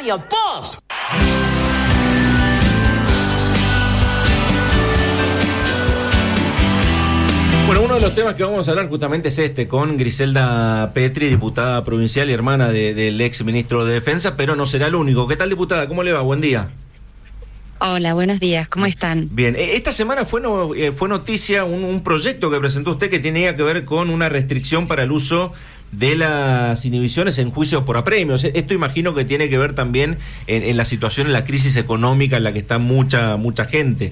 a boss. Bueno, uno de los temas que vamos a hablar justamente es con Griselda Petri, diputada provincial y hermana del ex ministro de Defensa, pero no será el único. ¿Qué tal, diputada? ¿Cómo le va? Buen día. Hola, buenos días, ¿cómo están? Bien, esta semana fue noticia un proyecto que presentó usted que tenía que ver con una restricción para el uso de las inhibiciones en juicios por apremios. Esto imagino que tiene que ver también en la situación, en la crisis económica en la que está mucha gente.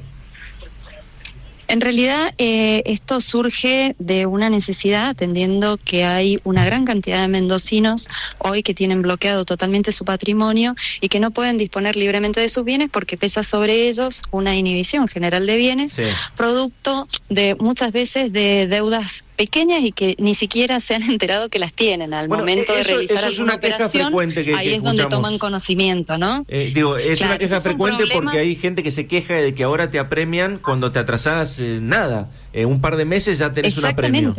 En realidad, esto surge de una necesidad, atendiendo que hay una gran cantidad de mendocinos hoy que tienen bloqueado totalmente su patrimonio y que no pueden disponer libremente de sus bienes porque pesa sobre ellos una inhibición general de bienes, sí, producto de muchas veces de deudas pequeñas y que ni siquiera se han enterado que las tienen al momento de realizar alguna operación. Ahí es donde toman conocimiento, ¿no? Es claro, una queja frecuente porque hay gente que se queja de que ahora te apremian cuando te atrasás nada, un par de meses ya tenés un apremio.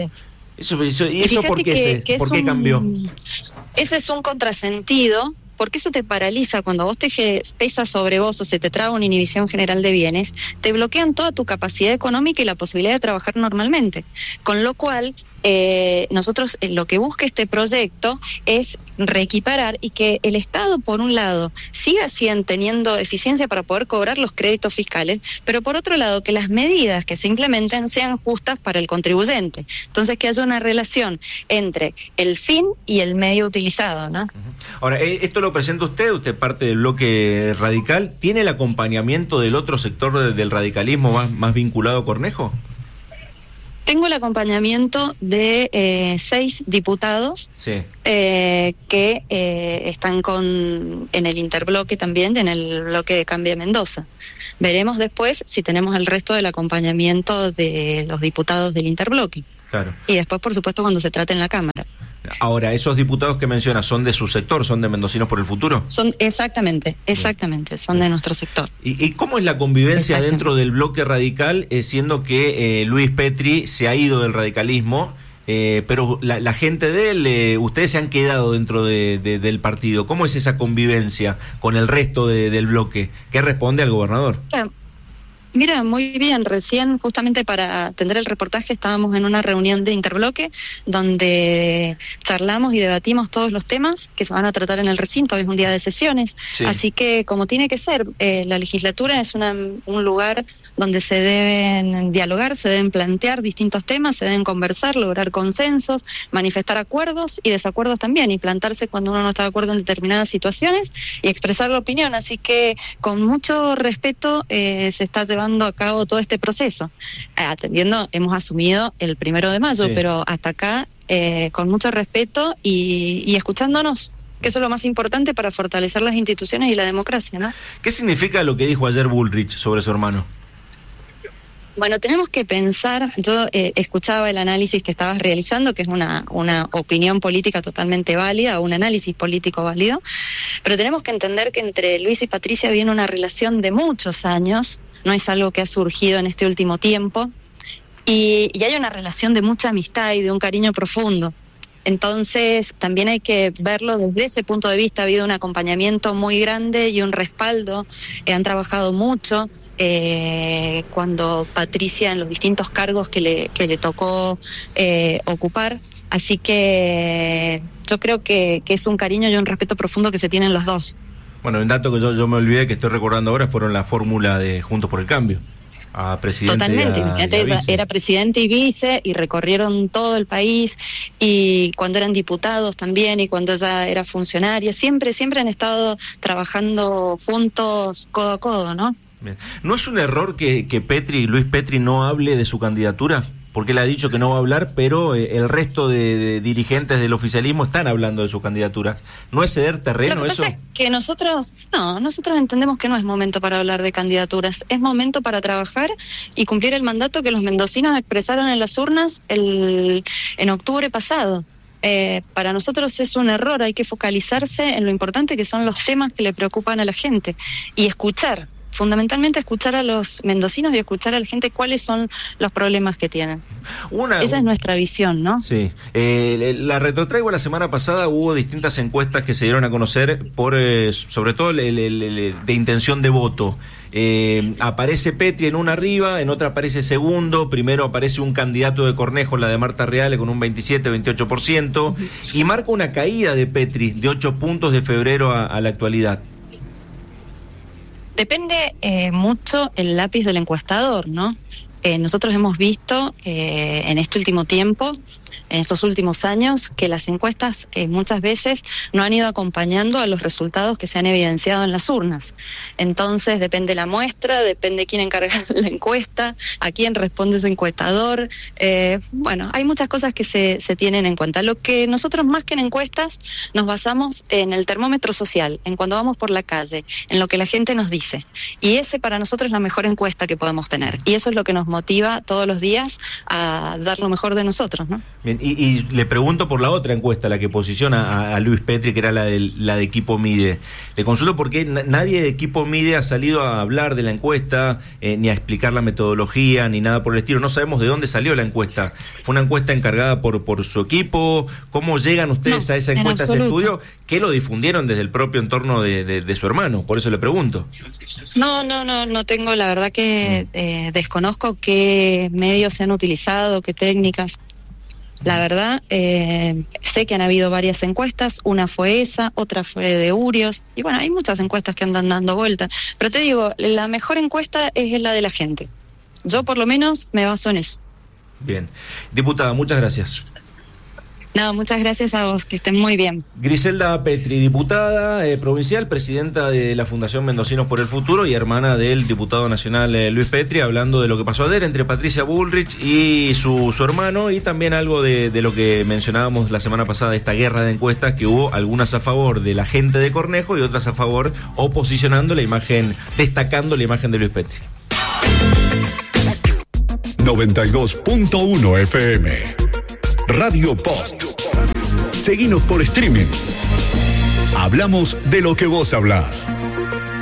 ¿Y eso por qué, por qué cambió? Ese es un contrasentido, porque eso te paraliza. Cuando vos pesa sobre vos o se te traba una inhibición general de bienes, te bloquean toda tu capacidad económica y la posibilidad de trabajar normalmente. Con lo cual, nosotros lo que busca este proyecto es reequiparar y que el Estado, por un lado, siga teniendo eficiencia para poder cobrar los créditos fiscales, pero por otro lado, que las medidas que se implementen sean justas para el contribuyente. Entonces, que haya una relación entre el fin y el medio utilizado, ¿no? Ahora, esto lo presenta usted parte del bloque radical. ¿Tiene el acompañamiento del otro sector del radicalismo más vinculado a Cornejo? Tengo el acompañamiento de 6 diputados, sí, que están en el interbloque también, en el bloque de Cambia Mendoza. Veremos después si tenemos el resto del acompañamiento de los diputados del interbloque. Claro. Y después, por supuesto, cuando se trate en la Cámara. Ahora, ¿esos diputados que menciona son de su sector, son de Mendocinos por el Futuro? Exactamente, son de nuestro sector. ¿Y cómo es la convivencia dentro del bloque radical, siendo que Luis Petri se ha ido del radicalismo, pero la gente de él, ustedes se han quedado dentro del partido? ¿Cómo es esa convivencia con el resto del bloque? ¿Qué responde al gobernador? Mira, muy bien. Recién, justamente para atender el reportaje, estábamos en una reunión de interbloque donde charlamos y debatimos todos los temas que se van a tratar en el recinto. Hoy es un día de sesiones, sí, así que como tiene que ser, la legislatura es un lugar donde se deben dialogar, se deben plantear distintos temas, se deben conversar, lograr consensos, manifestar acuerdos y desacuerdos también, y plantarse cuando uno no está de acuerdo en determinadas situaciones y expresar la opinión. Así que con mucho respeto se está llevando a cabo todo este proceso, atendiendo, hemos asumido el 1 de mayo, sí, pero hasta acá con mucho respeto y escuchándonos, que eso es lo más importante para fortalecer las instituciones y la democracia, ¿no? ¿Qué significa lo que dijo ayer Bullrich sobre su hermano? Bueno, tenemos que pensar, yo escuchaba el análisis que estabas realizando, que es una opinión política totalmente válida, un análisis político válido, pero tenemos que entender que entre Luis y Patricia viene una relación de muchos años, no es algo que ha surgido en este último tiempo, y hay una relación de mucha amistad y de un cariño profundo. Entonces, también hay que verlo desde ese punto de vista. Ha habido un acompañamiento muy grande y un respaldo. Han trabajado mucho cuando Patricia, en los distintos cargos que le tocó ocupar. Así que yo creo que es un cariño y un respeto profundo que se tienen los dos. Bueno, el dato que yo me olvidé, que estoy recordando ahora, fueron la fórmula de Juntos por el Cambio. A presidente. Totalmente, imagínate, era presidente y vice y recorrieron todo el país, y cuando eran diputados también, y cuando ella era funcionaria, siempre han estado trabajando juntos, codo a codo, ¿no? Bien. ¿No es un error que Luis Petri no hable de su candidatura? Porque él ha dicho que no va a hablar, pero el resto de dirigentes del oficialismo están hablando de sus candidaturas. ¿No es ceder terreno eso? Lo que pasa es que nosotros entendemos que no es momento para hablar de candidaturas, es momento para trabajar y cumplir el mandato que los mendocinos expresaron en las urnas en octubre pasado. Para nosotros es un error, hay que focalizarse en lo importante que son los temas que le preocupan a la gente y escuchar fundamentalmente escuchar a los mendocinos y escuchar a la gente cuáles son los problemas que tienen. Esa es nuestra visión, ¿no? Sí. La retrotraigo, la semana pasada hubo distintas encuestas que se dieron a conocer por, sobre todo de intención de voto. Aparece Petri en una arriba, en otra aparece segundo, primero aparece un candidato de Cornejo, la de Marta Reale, con un 27-28%, y marca una caída de Petri de 8 puntos de febrero a la actualidad. Depende mucho el lápiz del encuestador, ¿no? Nosotros hemos visto en este último tiempo, en estos últimos años, que las encuestas muchas veces no han ido acompañando a los resultados que se han evidenciado en las urnas. Entonces depende la muestra, depende quién encarga la encuesta, a quién responde ese encuestador. Bueno, hay muchas cosas que se tienen en cuenta. Lo que nosotros, más que en encuestas, nos basamos en el termómetro social, en cuando vamos por la calle, en lo que la gente nos dice. Y ese para nosotros es la mejor encuesta que podemos tener. Y eso es lo que nos motiva todos los días a dar lo mejor de nosotros, ¿no? Bien, y le pregunto por la otra encuesta, la que posiciona a Luis Petri, que era la de Equipo Mide. Le consulto por qué nadie de Equipo Mide ha salido a hablar de la encuesta, ni a explicar la metodología, ni nada por el estilo. No sabemos de dónde salió la encuesta. ¿Fue una encuesta encargada por su equipo? ¿Cómo llegan ustedes a esa encuesta, a ese estudio? ¿Qué lo difundieron desde el propio entorno de su hermano? Por eso le pregunto. No tengo, la verdad que desconozco qué medios se han utilizado, qué técnicas. La verdad, sé que han habido varias encuestas, una fue esa, otra fue de Urios, y bueno, hay muchas encuestas que andan dando vueltas, pero te digo, la mejor encuesta es la de la gente. Yo por lo menos me baso en eso. Bien. Diputada, muchas gracias. No, muchas gracias a vos, que estén muy bien. Griselda Petri, diputada provincial, presidenta de la Fundación Mendocinos por el Futuro y hermana del diputado nacional Luis Petri, hablando de lo que pasó ayer entre Patricia Bullrich y su hermano, y también algo de lo que mencionábamos la semana pasada, esta guerra de encuestas que hubo, algunas a favor de la gente de Cornejo y otras a favor, o posicionando la imagen, destacando la imagen de Luis Petri. 92.1 FM Radio Post. Seguinos por streaming. Hablamos de lo que vos hablás.